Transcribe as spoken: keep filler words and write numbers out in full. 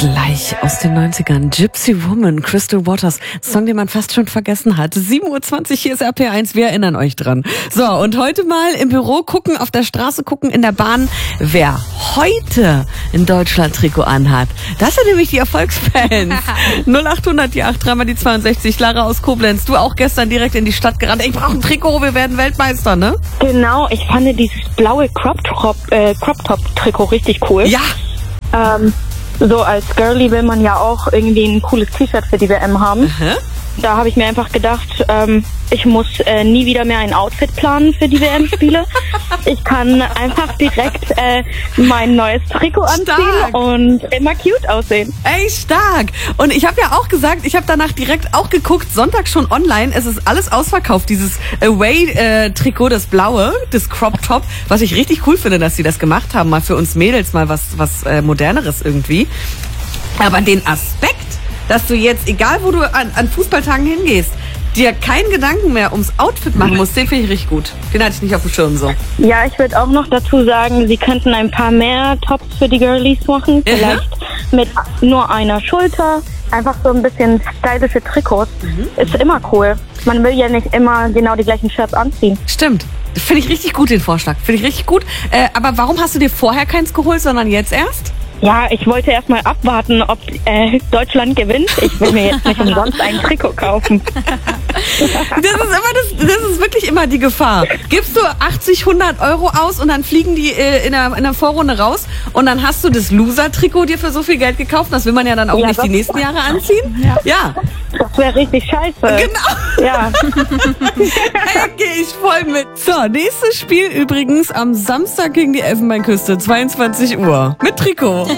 Gleich aus den neunzigern. Gypsy Woman, Crystal Waters. Song, den man fast schon vergessen hat. sieben Uhr zwanzig, hier ist R P eins. Wir erinnern euch dran. So, und heute mal im Büro gucken, auf der Straße gucken, in der Bahn, wer heute ein Deutschland-Trikot anhat. Das sind nämlich die Erfolgsfans. null acht hundert, die acht, dreimal die zweiundsechzig. Lara aus Koblenz, du auch gestern direkt in die Stadt gerannt. Ich brauche ein Trikot, wir werden Weltmeister, ne? Genau, ich fand dieses blaue Crop-Top äh, Crop-Top-Trikot richtig cool. Ja. Ähm, so als Girlie will man ja auch irgendwie ein cooles T-Shirt für die W M haben. Aha. Da habe ich mir einfach gedacht, ähm, ich muss äh, nie wieder mehr ein Outfit planen für die W M-Spiele. Ich kann einfach direkt äh, mein neues Trikot anziehen Stark. Und immer cute aussehen. Ey, stark. Und ich habe ja auch gesagt, ich habe danach direkt auch geguckt, Sonntag schon online, es ist alles ausverkauft, dieses Away-Trikot, das blaue, das Crop-Top, was ich richtig cool finde, dass sie das gemacht haben, mal für uns Mädels, mal was, was äh, Moderneres irgendwie. Aber den Aspekt, dass du jetzt, egal wo du an, an Fußballtagen hingehst, dir keinen Gedanken mehr ums Outfit machen musst, den finde ich richtig gut. Den hatte ich nicht auf dem Schirm so. Ja, ich würde auch noch dazu sagen, sie könnten ein paar mehr Tops für die Girlies machen. Vielleicht mit nur einer Schulter. Einfach so ein bisschen stylische Trikots. Mhm. Ist immer cool. Man will ja nicht immer genau die gleichen Shirts anziehen. Stimmt. Finde ich richtig gut, den Vorschlag. Finde ich richtig gut. Äh, aber warum hast du dir vorher keins geholt, sondern jetzt erst? Ja, ich wollte erst mal abwarten, ob äh, Deutschland gewinnt. Ich will mir jetzt nicht umsonst ein Trikot kaufen. Das ist immer das, das ist wirklich immer die Gefahr. Gibst du achtzig, hundert Euro aus und dann fliegen die äh, in, der, in der Vorrunde raus und dann hast du das Loser-Trikot dir für so viel Geld gekauft. Das will man ja dann auch Ja, nicht die nächsten Jahre anziehen. Ja. Ja. Das wäre richtig scheiße. Genau. Ja. Hey, gehe ich voll mit. So, nächstes Spiel übrigens am Samstag gegen die Elfenbeinküste, zweiundzwanzig Uhr. Mit Trikot.